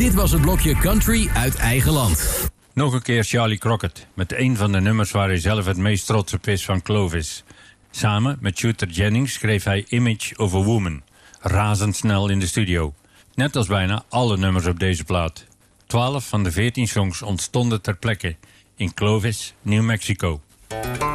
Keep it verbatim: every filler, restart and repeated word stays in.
Dit was het blokje Country uit eigen land. Nog een keer Charlie Crockett met een van de nummers waar hij zelf het meest trots op is van Clovis. Samen met Shooter Jennings schreef hij Image of a Woman. Razendsnel in de studio. Net als bijna alle nummers op deze plaat. Twaalf van de veertien songs ontstonden ter plekke in Clovis, New Mexico.